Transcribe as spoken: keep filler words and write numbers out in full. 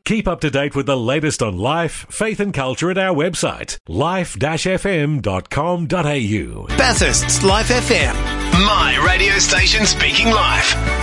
Keep up to date with the latest on life, faith and culture at our website, life dash f m dot com dot a u. Bathurst's Life F M. My radio station speaking life.